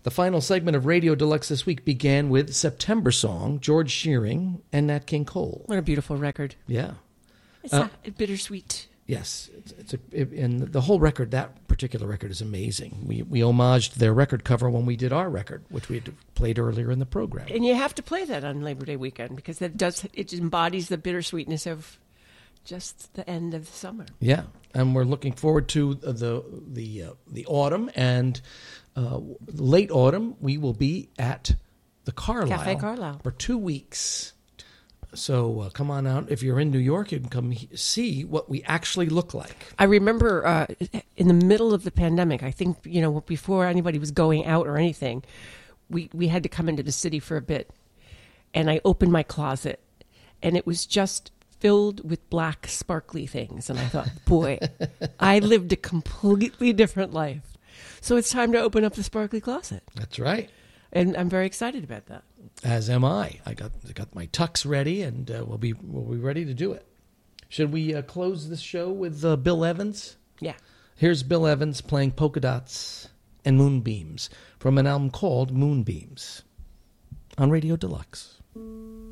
The final segment of Radio Deluxe this week began with September Song, George Shearing and Nat King Cole. What a beautiful record. Yeah. It's bittersweet. Yes. And the whole record, that particular record is amazing. We homaged their record cover when we did our record, which we had played earlier in the program. And you have to play that on Labor Day weekend because it embodies the bittersweetness of just the end of the summer. Yeah. And we're looking forward to the autumn and late autumn. We will be at the Carlisle. Cafe Carlisle. For 2 weeks. So come on out. If you're in New York, you can come see what we actually look like. I remember in the middle of the pandemic, I think, before anybody was going out or anything, we had to come into the city for a bit. And I opened my closet, and it was just filled with black, sparkly things. And I thought, boy, I lived a completely different life. So it's time to open up the sparkly closet. That's right. And I'm very excited about that. As am I. I got my tux ready, and we'll be ready to do it. Should we close this show with Bill Evans? Yeah. Here's Bill Evans playing Polka Dots and Moonbeams from an album called Moonbeams on Radio Deluxe.